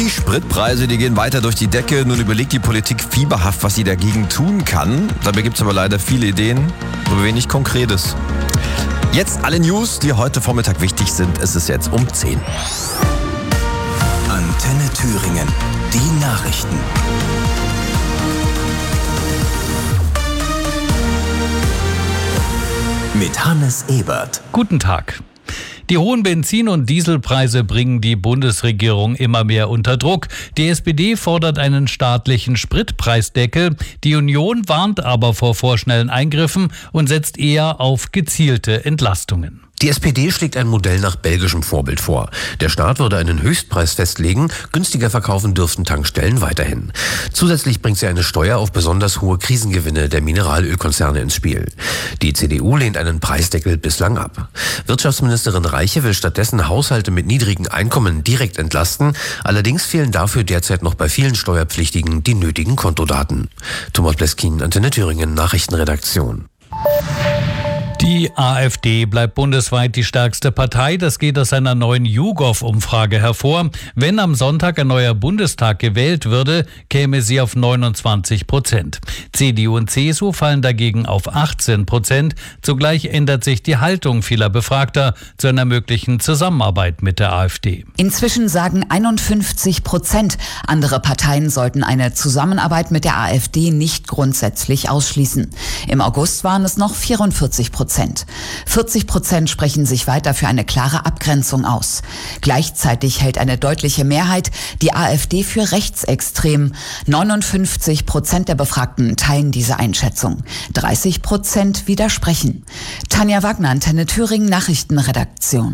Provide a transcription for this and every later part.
Die Spritpreise, die gehen weiter durch die Decke. Nun überlegt die Politik fieberhaft, was sie dagegen tun kann. Dabei gibt es aber leider viele Ideen, aber wenig Konkretes. Jetzt alle News, die heute Vormittag wichtig sind. Es ist jetzt um 10. Antenne Thüringen, die Nachrichten. Mit Hannes Ebert. Guten Tag. Die hohen Benzin- und Dieselpreise bringen die Bundesregierung immer mehr unter Druck. Die SPD fordert einen staatlichen Spritpreisdeckel. Die Union warnt aber vor vorschnellen Eingriffen und setzt eher auf gezielte Entlastungen. Die SPD schlägt ein Modell nach belgischem Vorbild vor. Der Staat würde einen Höchstpreis festlegen, günstiger verkaufen dürften Tankstellen weiterhin. Zusätzlich bringt sie eine Steuer auf besonders hohe Krisengewinne der Mineralölkonzerne ins Spiel. Die CDU lehnt einen Preisdeckel bislang ab. Wirtschaftsministerin Reiche will stattdessen Haushalte mit niedrigen Einkommen direkt entlasten. Allerdings fehlen dafür derzeit noch bei vielen Steuerpflichtigen die nötigen Kontodaten. Thomas Bleskin, Antenne Thüringen, Nachrichtenredaktion. Die AfD bleibt bundesweit die stärkste Partei. Das geht aus einer neuen YouGov-Umfrage hervor. Wenn am Sonntag ein neuer Bundestag gewählt würde, käme sie auf 29%. CDU und CSU fallen dagegen auf 18%. Zugleich ändert sich die Haltung vieler Befragter zu einer möglichen Zusammenarbeit mit der AfD. Inzwischen sagen 51%, andere Parteien sollten eine Zusammenarbeit mit der AfD nicht grundsätzlich ausschließen. Im August waren es noch 44%. 40% sprechen sich weiter für eine klare Abgrenzung aus. Gleichzeitig hält eine deutliche Mehrheit die AfD für rechtsextrem. 59% der Befragten teilen diese Einschätzung. 30% widersprechen. Tanja Wagner, Antenne Thüringen, Nachrichtenredaktion.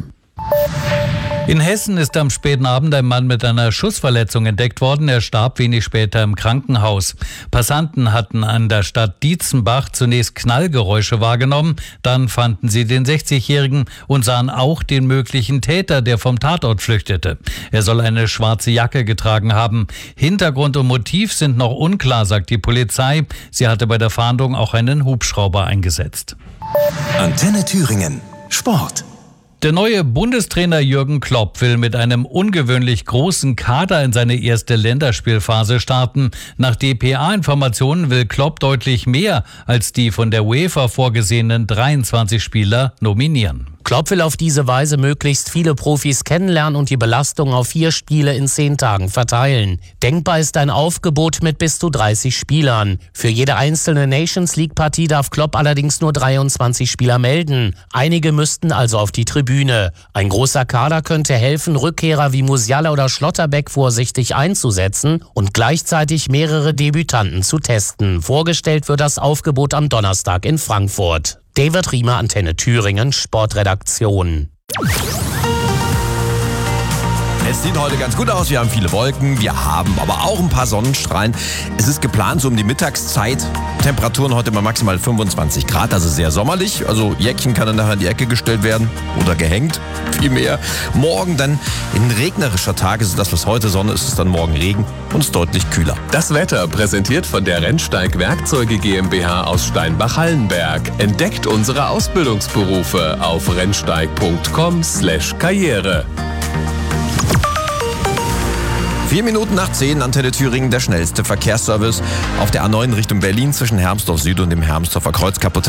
In Hessen ist am späten Abend ein Mann mit einer Schussverletzung entdeckt worden. Er starb wenig später im Krankenhaus. Passanten hatten an der Stadt Dietzenbach zunächst Knallgeräusche wahrgenommen. Dann fanden sie den 60-Jährigen und sahen auch den möglichen Täter, der vom Tatort flüchtete. Er soll eine schwarze Jacke getragen haben. Hintergrund und Motiv sind noch unklar, sagt die Polizei. Sie hatte bei der Fahndung auch einen Hubschrauber eingesetzt. Antenne Thüringen, Sport. Der neue Bundestrainer Jürgen Klopp will mit einem ungewöhnlich großen Kader in seine erste Länderspielphase starten. Nach dpa-Informationen will Klopp deutlich mehr als die von der UEFA vorgesehenen 23 Spieler nominieren. Klopp will auf diese Weise möglichst viele Profis kennenlernen und die Belastung auf 4 Spiele in 10 Tagen verteilen. Denkbar ist ein Aufgebot mit bis zu 30 Spielern. Für jede einzelne Nations-League-Partie darf Klopp allerdings nur 23 Spieler melden. Einige müssten also auf die Tribüne. Ein großer Kader könnte helfen, Rückkehrer wie Musiala oder Schlotterbeck vorsichtig einzusetzen und gleichzeitig mehrere Debütanten zu testen. Vorgestellt wird das Aufgebot am Donnerstag in Frankfurt. David Riemer, Antenne Thüringen, Sportredaktion. Es sieht heute ganz gut aus. Wir haben viele Wolken. Wir haben aber auch ein paar Sonnenstrahlen. Es ist geplant so um die Mittagszeit. Temperaturen heute mal maximal 25 Grad, also sehr sommerlich. Also Jäckchen kann dann nachher in die Ecke gestellt werden oder gehängt, vielmehr. Morgen dann in regnerischer Tage, ist das, was heute Sonne ist, ist dann morgen Regen und es ist deutlich kühler. Das Wetter präsentiert von der Rennsteig Werkzeuge GmbH aus Steinbach-Hallenberg. Entdeckt unsere Ausbildungsberufe auf rennsteig.com/Karriere. 4 Minuten nach 10, Antenne Thüringen, der schnellste Verkehrsservice auf der A9 Richtung Berlin zwischen Hermsdorf Süd und dem Hermsdorfer Kreuz kaputt.